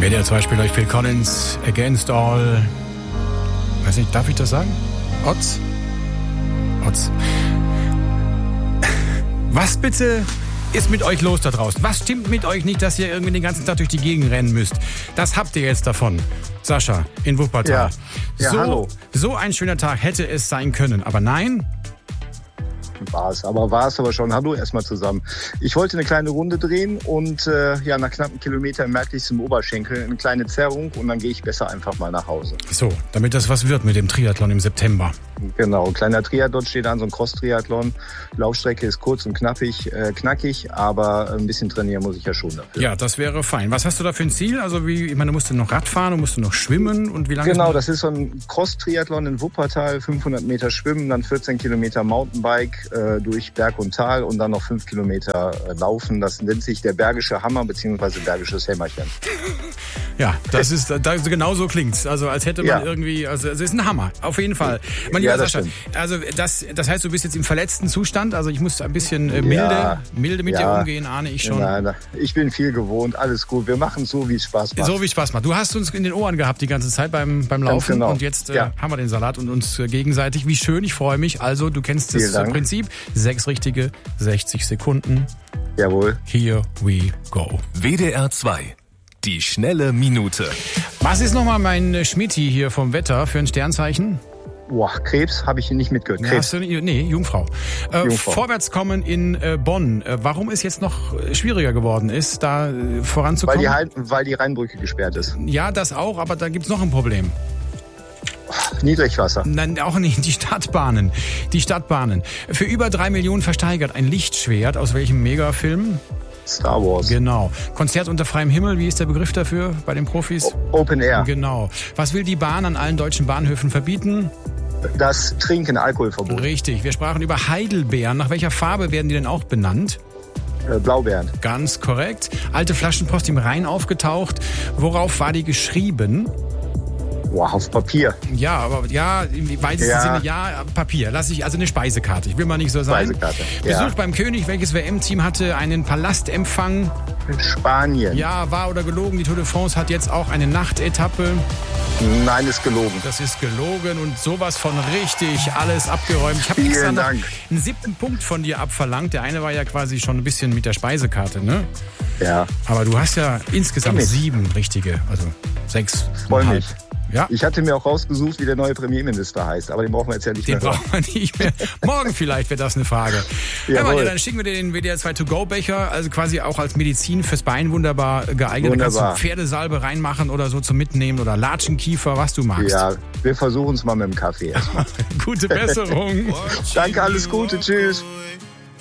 WDR 2 spielt euch Phil Collins, Against All, weiß nicht, darf ich das sagen? Odds? Was bitte ist mit euch los da draußen? Was stimmt mit euch nicht, dass ihr irgendwie den ganzen Tag durch die Gegend rennen müsst? Das habt ihr jetzt davon. Sascha, in Wuppertal. Ja, hallo. So ein schöner Tag hätte es sein können, aber nein. War es aber schon. Hallo erstmal zusammen. Ich wollte eine kleine Runde drehen und nach knappen Kilometern merkte ich es im Oberschenkel eine kleine Zerrung und dann gehe ich besser einfach mal nach Hause. So, damit das was wird mit dem Triathlon im September. Genau, kleiner Triathlon steht an, so ein Cross-Triathlon. Die Laufstrecke ist kurz und knackig, aber ein bisschen trainieren muss ich ja schon dafür. Ja, das wäre fein. Was hast du da für ein Ziel? Also du musst noch Rad fahren, musst du noch schwimmen und wie lange? Genau, das ist so ein Cross-Triathlon in Wuppertal, 500 Meter Schwimmen, dann 14 Kilometer Mountainbike durch Berg und Tal und dann noch 5 Kilometer Laufen. Das nennt sich der Bergische Hammer bzw. Bergisches Hämmerchen. Ja, genau so klingt's. Also als hätte man irgendwie, also es ist ein Hammer, auf jeden Fall. Mein lieber Sascha, also das heißt, du bist jetzt im verletzten Zustand, also ich muss ein bisschen milde mit dir umgehen, ahne ich schon. Nein, ich bin viel gewohnt, alles gut. Wir machen es so, wie es Spaß macht. So wie es Spaß macht. Du hast uns in den Ohren gehabt die ganze Zeit beim Laufen und jetzt haben wir den Salat und uns gegenseitig. Wie schön, ich freue mich. Also du kennst das Prinzip. 6 richtige, 60 Sekunden. Jawohl. Here we go. WDR 2. Die schnelle Minute. Was ist nochmal mein Schmitti hier vom Wetter für ein Sternzeichen? Boah, Krebs habe ich hier nicht mitgehört. Krebs. Jungfrau. Vorwärtskommen in Bonn. Warum es jetzt noch schwieriger geworden ist, da voranzukommen? Weil die Rheinbrücke gesperrt ist. Ja, das auch, aber da gibt's noch ein Problem. Niedrigwasser. Nein, auch nicht. Die Stadtbahnen. Für über 3 Millionen versteigert ein Lichtschwert. Aus welchem Megafilm? Star Wars. Genau. Konzert unter freiem Himmel, wie ist der Begriff dafür bei den Profis? Open Air. Genau. Was will die Bahn an allen deutschen Bahnhöfen verbieten? Das Trinken, Alkoholverbot. Richtig. Wir sprachen über Heidelbeeren. Nach welcher Farbe werden die denn auch benannt? Blaubeeren. Ganz korrekt. Alte Flaschenpost im Rhein aufgetaucht. Worauf war die geschrieben? Wow, auf Papier. Ja, aber im weitesten Sinne Papier. Also eine Speisekarte. Ich will mal nicht so sagen. Speisekarte. Besuch beim König. Welches WM-Team hatte einen Palastempfang? Spanien. Ja, wahr oder gelogen? Die Tour de France hat jetzt auch eine Nachtetappe. Nein, ist gelogen. Das ist gelogen und sowas von richtig alles abgeräumt. Ich habe extra noch einen 7. Punkt von dir abverlangt. Der eine war ja quasi schon ein bisschen mit der Speisekarte, ne? Ja. Aber du hast ja insgesamt 7 richtige, also 6. Freue mich. Ja. Ich hatte mir auch rausgesucht, wie der neue Premierminister heißt, aber den brauchen wir jetzt ja nicht mehr. Den brauchen wir nicht mehr. Morgen vielleicht wäre das eine Frage. Ja, dann schicken wir dir den WDR 2 To-Go-Becher, also quasi auch als Medizin fürs Bein wunderbar geeignet. Wunderbar. Da kannst du Pferdesalbe reinmachen oder so zum Mitnehmen oder Latschenkiefer, was du magst. Ja, wir versuchen es mal mit dem Kaffee erstmal. Gute Besserung. Danke, alles Gute, tschüss.